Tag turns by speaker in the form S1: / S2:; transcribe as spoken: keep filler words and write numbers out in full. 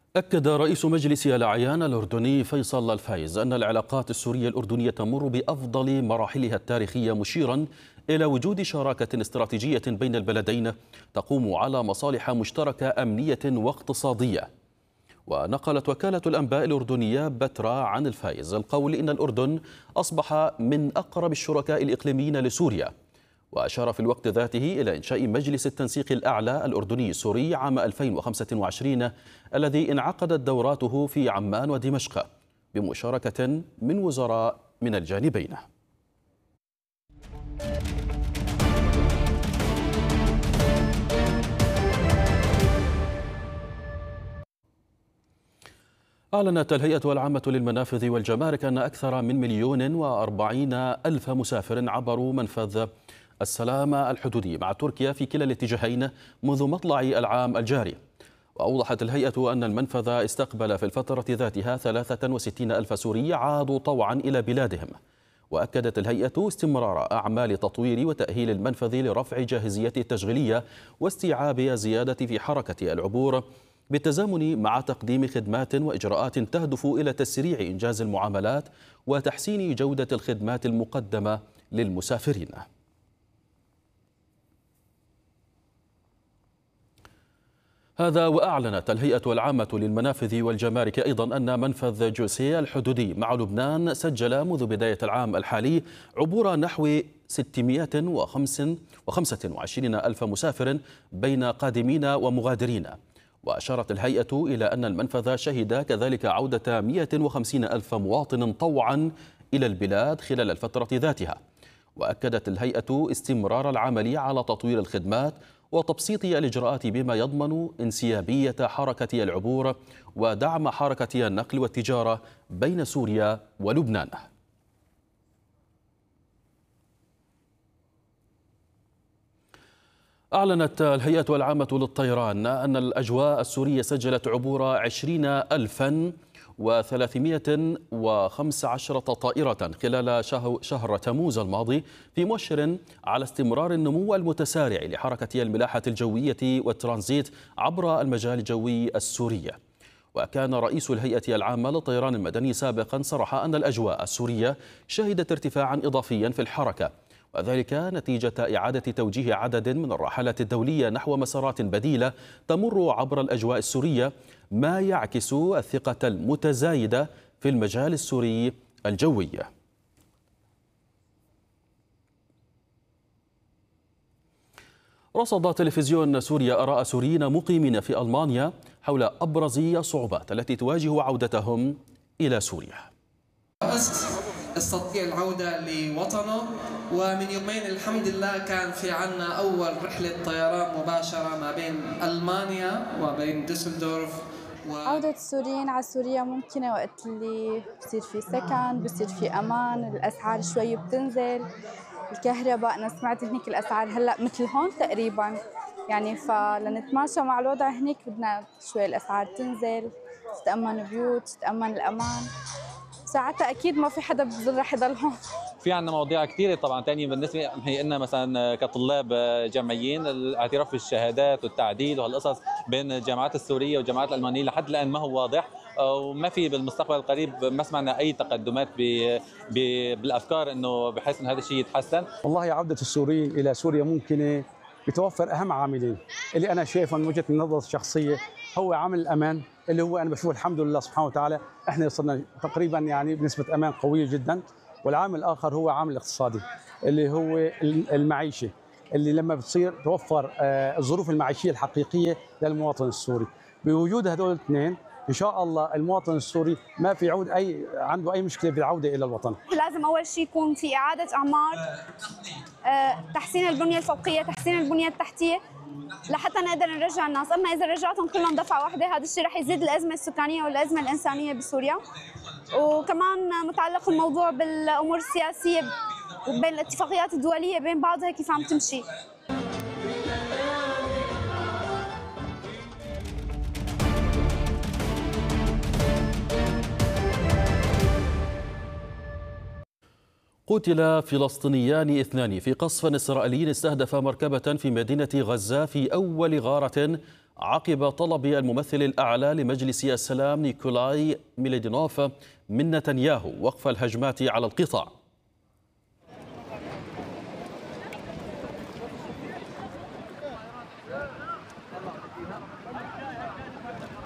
S1: أكد رئيس مجلس الأعيان الأردني فيصل الفايز أن العلاقات السورية الأردنية تمر بأفضل مراحلها التاريخية، مشيرا إلى وجود شراكة استراتيجية بين البلدين تقوم على مصالح مشتركة أمنية واقتصادية. ونقلت وكالة الأنباء الأردنية بترا عن الفايز القول إن الأردن أصبح من أقرب الشركاء الإقليميين لسوريا، وأشار في الوقت ذاته إلى إنشاء مجلس التنسيق الأعلى الأردني السوري عام ألفين وخمسة وعشرين الذي انعقدت دوراته في عمان ودمشق بمشاركة من وزراء من الجانبين. أعلنت الهيئة العامة للمنافذ والجمارك أن أكثر من مليون وأربعين ألف مسافر عبروا منفذ السلامة الحدودي مع تركيا في كلا الاتجاهين منذ مطلع العام الجاري. وأوضحت الهيئة أن المنفذ استقبل في الفترة ذاتها ثلاثة وستين ألف سوري عادوا طوعا إلى بلادهم. وأكدت الهيئة استمرار أعمال تطوير وتأهيل المنفذ لرفع جاهزيته التشغيلية واستيعاب زيادة في حركة العبور، بالتزامن مع تقديم خدمات وإجراءات تهدف إلى تسريع إنجاز المعاملات وتحسين جودة الخدمات المقدمة للمسافرين. هذا وأعلنت الهيئة العامة للمنافذ والجمارك أيضا أن منفذ جوسي الحدودي مع لبنان سجل منذ بداية العام الحالي عبور نحو ستمائة وخمسة وعشرين ألف مسافر بين قادمين ومغادرين. وأشارت الهيئة إلى أن المنفذ شهد كذلك عودة مائة وخمسين ألف مواطن طوعا إلى البلاد خلال الفترة ذاتها. وأكدت الهيئة استمرار العمل على تطوير الخدمات وتبسيط الإجراءات بما يضمن انسيابية حركة العبور ودعم حركة النقل والتجارة بين سوريا ولبنان. أعلنت الهيئة العامة للطيران أن الأجواء السورية سجلت عبور عشرين ألفا وثلاثمائة وخمسة عشر طائرة خلال شهر تموز الماضي، في مؤشر على استمرار النمو المتسارع لحركة الملاحة الجوية والترانزيت عبر المجال الجوي السوري. وكان رئيس الهيئة العامة للطيران المدني سابقا صرح أن الأجواء السورية شهدت ارتفاعا إضافيا في الحركة، وذلك نتيجة إعادة توجيه عدد من الرحلات الدولية نحو مسارات بديلة تمر عبر الأجواء السورية، ما يعكس الثقة المتزايدة في المجال السوري الجوي. رصد تلفزيون سوريا آراء سوريين مقيمين في ألمانيا حول أبرز الصعوبات التي تواجه عودتهم إلى سوريا.
S2: استطيع العودة لوطنه، ومن يومين الحمد لله كان في عنا أول رحلة طيران مباشرة ما بين ألمانيا وبين دوسلدورف.
S3: و... عودة السوريين على سوريا ممكنة وقت اللي بصير في سكن، بصير في أمان، الأسعار شوي بتنزل، الكهرباء أنا سمعت هنيك الأسعار هلأ مثل هون تقريبا، يعني فلنتماشى مع الوضع هنيك بدنا شوي الأسعار تنزل، تتأمن بيوت، تتأمن الأمان. ساعتها اكيد ما في حدا بظل رح يضل هون.
S4: في عندنا مواضيع كثيره طبعا ثانيه بالنسبه هي لنا، مثلا كطلاب جامعيين الاعتراف بالشهادات والتعديل وهالقصص بين الجامعات السوريه والجامعات الالمانيه لحد الان ما هو واضح، وما في بالمستقبل القريب ما سمعنا اي تقدمات بالافكار انه بحيث انه هذا الشيء يتحسن.
S5: والله عوده السوري الى سوريا ممكنه بتوفر اهم عاملين اللي انا شايفه من وجهه النظر الشخصيه، هو عامل الامان اللي هو انا بشوف الحمد لله سبحانه وتعالى احنا وصلنا تقريبا يعني بنسبه امان قويه جدا. والعامل الاخر هو عامل الاقتصادي اللي هو المعيشه، اللي لما بتصير توفر الظروف المعيشيه الحقيقيه للمواطن السوري. بوجود هذول الاثنين ان شاء الله المواطن السوري ما في عود اي عنده اي مشكله بالعوده الى الوطن.
S6: لازم اول شيء يكون في اعاده اعمار، تحسين البنيه الفوقيه، تحسين البنيه التحتيه لحتى نقدر نرجع الناس. اما اذا رجعتهم كلهم دفعه واحده هذا الشيء رح يزيد الازمه السكانيه والازمه الانسانيه بسوريا. وكمان متعلق الموضوع بالامور السياسيه وبين الاتفاقيات الدوليه بين بعضها كيف عم تمشي.
S1: قتل فلسطينيان اثنان في قصف إسرائيلي استهدف مركبة في مدينة غزة في أول غارة عقب طلب الممثل الأعلى لمجلس السلام نيكولاي ميليدينوف من نتنياهو وقف الهجمات على القطاع.